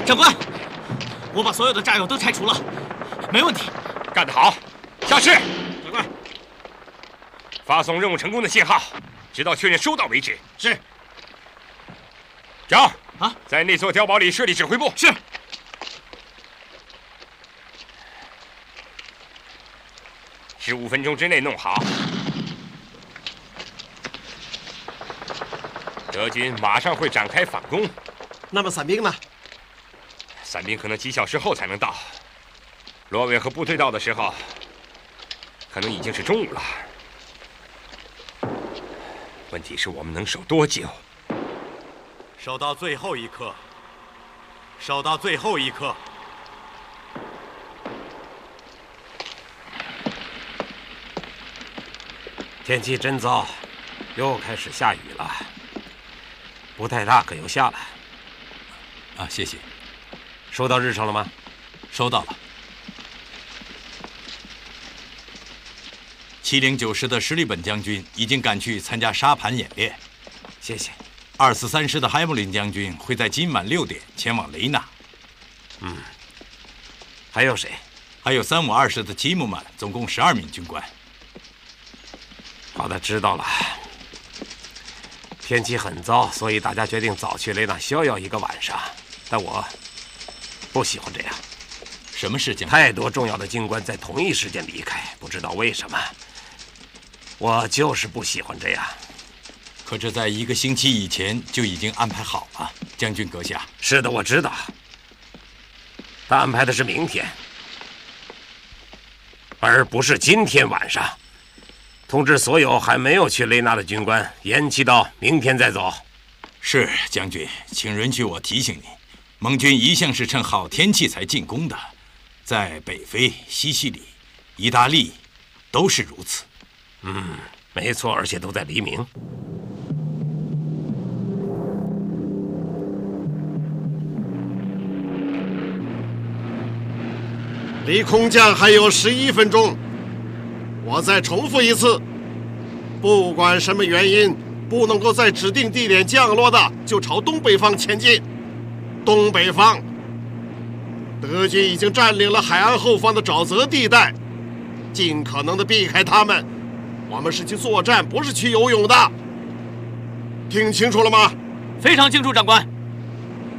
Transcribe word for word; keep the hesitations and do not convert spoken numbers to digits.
长官，我把所有的炸药都拆除了，没问题。 干得好，下士。 长官， 发送任务成功的信号，直到确认收到为止。 是。 长啊， 在那座碉堡里设立指挥部。 是。 十五分钟之内弄好。德军马上会展开反攻。 那么伞兵呢？ 伞兵可能几小时后才能到。罗伟和部队到的时候，可能已经是中午了。问题是我们能守多久？ 守到最后一刻，守到最后一刻。 天气真糟，又开始下雨了。不太大，可又下了。 啊，谢谢。 收到日程了吗？ 收到了。七零九师的史里本将军已经赶去参加沙盘演练。 谢谢。 二四三师的海姆林将军会在今晚六点前往雷纳。 嗯。还有谁？ 还有三五二师的吉姆曼，总共十二名军官。 好的，知道了。天气很糟，所以大家决定早去雷纳逍遥一个晚上。但我不喜欢这样。 什么事情？ 太多重要的军官在同一时间离开，不知道为什么。我就是不喜欢这样。 可这在一个星期以前就已经安排好了，将军阁下。 是的，我知道。他安排的是明天，而不是今天晚上。通知所有还没有去雷纳的军官，延期到明天再走。 是，将军，请允许我提醒你，盟军一向是趁好天气才进攻的，在北非、西西里、意大利都是如此。 嗯，没错，而且都在黎明。 离空降还有十一分钟。我再重复一次，不管什么原因，不能够在指定地点降落的，就朝东北方前进。东北方，德军已经占领了海岸后方的沼泽地带，尽可能的避开他们。我们是去作战，不是去游泳的。听清楚了吗？ 非常清楚，长官。